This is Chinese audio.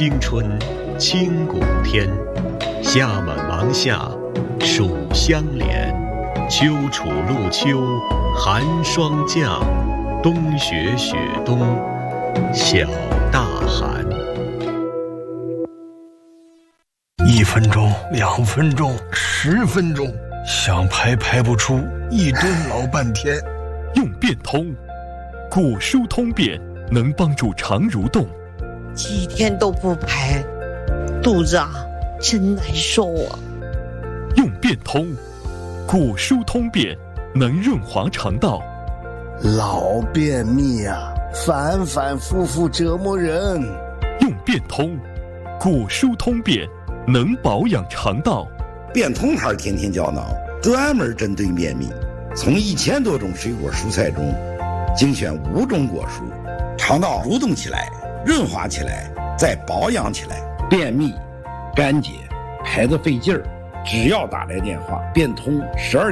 青春清谷天，夏满芒夏暑相连，秋处露秋寒霜降，冬雪雪冬小大寒。 1分钟、2分钟、10分钟，想排不出，一蹲老半天。 用变通，古书通便能帮助肠蠕动。 几天都不排，肚子真难受啊。 用变通，古书通便能润滑肠道。 老便秘反反复复折磨人。 用变通，古书通便能保养肠道。 变通牌天天胶囊专门针对便秘，从1000多种水果蔬菜中精选5种果蔬，肠道蠕动起来，润滑起来，再保养起来。便秘、干结、排得费劲儿，只要打来电话，变通12